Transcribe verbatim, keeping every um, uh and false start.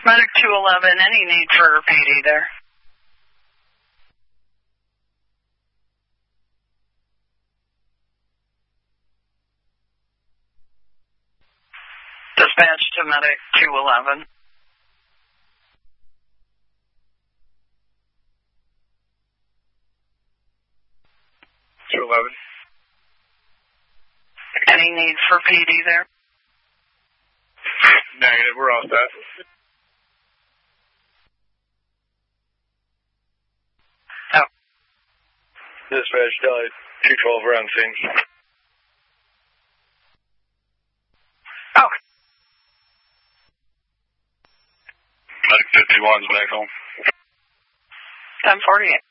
Medic two eleven, any need for P D there? Dispatch to Medic two eleven. two eleven. Any need for P D there? Negative, we're all set. Oh. Dispatch, Delhi two twelve, we're on scene. Oh. Medic fifty-one's back home. ten forty-eight.